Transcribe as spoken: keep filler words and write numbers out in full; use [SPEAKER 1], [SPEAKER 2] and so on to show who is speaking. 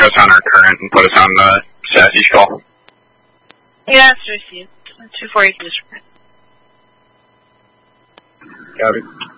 [SPEAKER 1] us on our current and put us on the sassy skull.
[SPEAKER 2] Yeah, it's received. two forty-two.
[SPEAKER 3] Got it.